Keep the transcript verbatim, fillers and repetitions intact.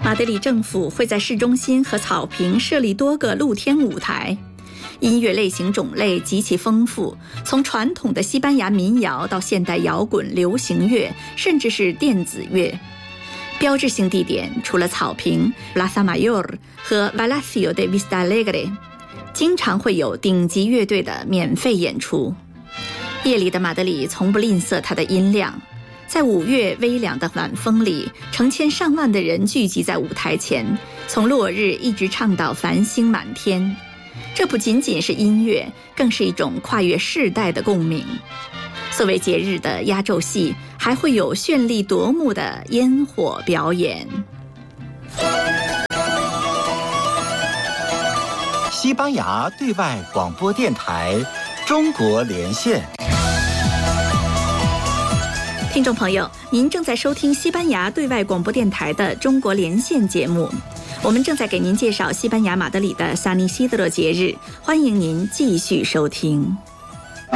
马德里政府会在市中心和草坪设立多个露天舞台，音乐类型种类极其丰富，从传统的西班牙民谣到现代摇滚、流行乐，甚至是电子乐。标志性地点除了草坪 Plaza Mayor 和 Palacio de Vistalegre， 经常会有顶级乐队的免费演出。夜里的马德里从不吝啬它的音量，在五月微凉的晚风里，成千上万的人聚集在舞台前，从落日一直唱到繁星满天。这不仅仅是音乐，更是一种跨越世代的共鸣。作为节日的压轴戏，还会有绚丽夺目的烟火表演。 西班牙对外广播电台中国连线。 听众朋友，您正在收听西班牙对外广播电台的中国连线节目，我们正在给您介绍西班牙马德里的萨尼西德罗节日，欢迎您继续收听。